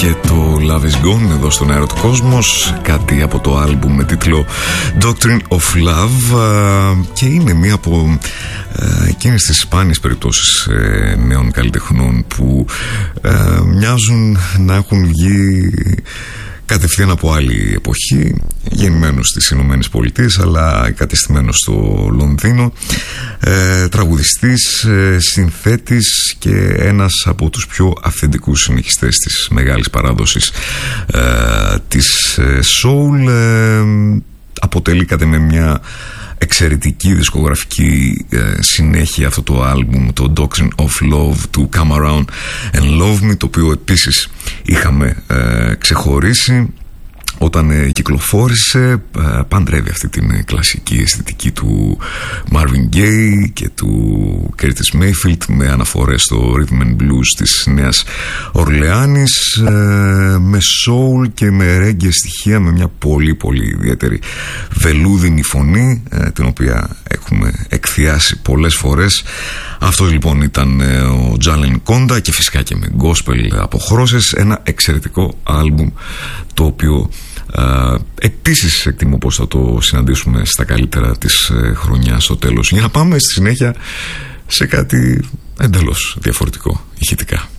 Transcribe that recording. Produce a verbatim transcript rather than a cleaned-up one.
και το Love is Gone εδώ στον αέρα του Κόσμος, κάτι από το άλμπουμ με τίτλο Doctrine of Love, και είναι μία από εκείνες τις σπάνιες περιπτώσεις νέων καλλιτεχνών που μοιάζουν να έχουν βγει κατευθείαν από άλλη εποχή, γεννημένος στις Ηνωμένες Πολιτείες αλλά εγκατεστημένος στο Λονδίνο, ε, τραγουδιστής, ε, συνθέτης και ένας από τους πιο αυθεντικούς συνεχιστές της μεγάλης παράδοσης ε, της ε, soul. ε, αποτελεί κατά με μια εξαιρετική δισκογραφική ε, συνέχεια αυτό το άλμπουμ, το Doctrine of Love του Come Around and Love Me, το οποίο επίσης είχαμε ε, ξεχωρίσει όταν ε, κυκλοφόρησε. ε, παντρεύει αυτή την κλασική αισθητική του Marvin Gaye και του Curtis Mayfield με αναφορές στο Rhythm and Blues της Νέας Ορλεάνης, ε, με soul και με reggae στοιχεία, με μια πολύ πολύ ιδιαίτερη βελούδινη φωνή, ε, την οποία έχουμε εκθιάσει πολλές φορές. Αυτός λοιπόν ήταν ε, ο Jalen Conda, και φυσικά και με gospel αποχρώσεις, ένα εξαιρετικό άλμπουμ το οποίο Uh, επίσης εκτιμώ πως θα το συναντήσουμε στα καλύτερα της uh, χρονιάς στο τέλος, για να πάμε στη συνέχεια σε κάτι εντελώς διαφορετικό ηχητικά.